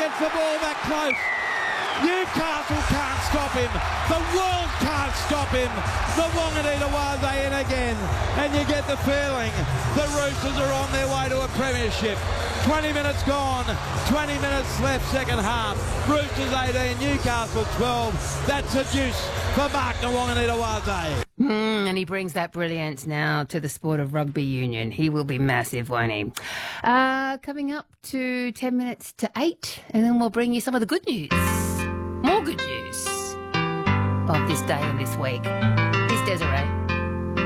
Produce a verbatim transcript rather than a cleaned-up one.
gets the ball that close. Newcastle can't stop him. The world can't stop him. The Wanganita Waze in again. And you get the feeling the Roosters are on their way to a premiership. twenty minutes gone, twenty minutes left, second half. Roosters eighteen, Newcastle twelve. That's a deuce for Mark the Wanganita Waze. Mm, and he brings that brilliance now to the sport of rugby union. He will be massive, won't he? Uh, coming up to ten minutes to eight, and then we'll bring you some of the good news. More good news of this day and this week. Here's Desiree.